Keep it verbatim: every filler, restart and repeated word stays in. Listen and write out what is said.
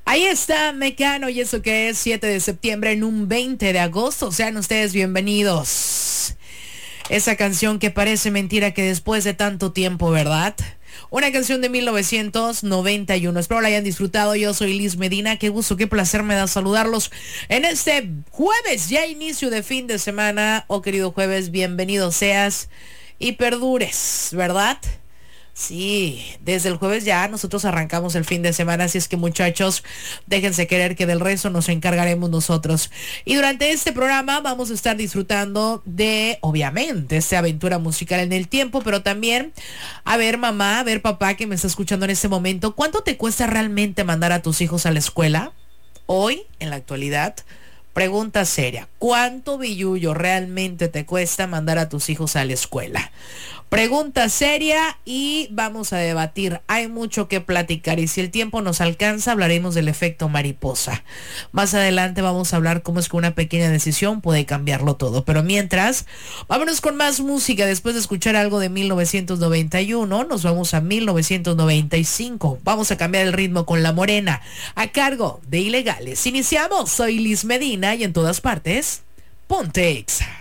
Ahí está Mecano y eso que es siete de septiembre en un veinte de agosto. Sean ustedes bienvenidos. Esa canción que parece mentira que después de tanto tiempo, ¿verdad? Una canción de mil novecientos noventa y uno. Espero la hayan disfrutado. Yo soy Liz Medina. Qué gusto, qué placer me da saludarlos en este jueves, ya inicio de fin de semana. Oh, querido jueves, bienvenido seas y perdures, ¿verdad? Sí, desde el jueves ya nosotros arrancamos el fin de semana, así es que muchachos, déjense querer que del resto nos encargaremos nosotros. Y durante este programa vamos a estar disfrutando de, obviamente, esta aventura musical en el tiempo, pero también, a ver mamá, a ver papá que me está escuchando en este momento, ¿cuánto te cuesta realmente mandar a tus hijos a la escuela? Hoy, en la actualidad, pregunta seria, ¿cuánto billullo realmente te cuesta mandar a tus hijos a la escuela? Pregunta seria y vamos a debatir. Hay mucho que platicar y si el tiempo nos alcanza hablaremos del efecto mariposa. Más adelante vamos a hablar cómo es que una pequeña decisión puede cambiarlo todo. Pero mientras, vámonos con más música. Después de escuchar algo de mil novecientos noventa y uno, nos vamos a mil novecientos noventa y cinco. Vamos a cambiar el ritmo con La Morena, a cargo de Ilegales. Iniciamos. Soy Liz Medina y en todas partes, ponte Exa.